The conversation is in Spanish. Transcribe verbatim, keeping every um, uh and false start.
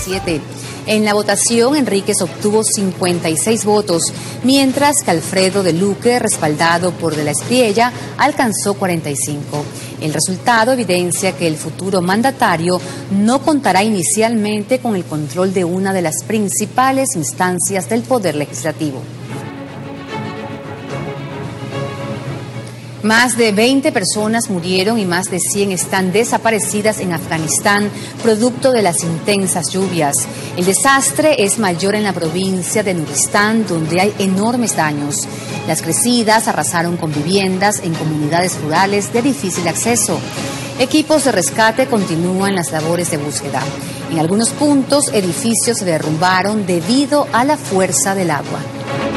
siete. En la votación, Enríquez obtuvo cincuenta y seis votos, mientras que Alfredo de Luque, respaldado por De la Espriella, alcanzó cuarenta y cinco. El resultado evidencia que el futuro mandatario no contará inicialmente con el control de una de las principales instancias del Poder Legislativo. Más de veinte personas murieron y más de cien están desaparecidas en Afganistán, producto de las intensas lluvias. El desastre es mayor en la provincia de Nuristán, donde hay enormes daños. Las crecidas arrasaron con viviendas en comunidades rurales de difícil acceso. Equipos de rescate continúan las labores de búsqueda. En algunos puntos, edificios se derrumbaron debido a la fuerza del agua.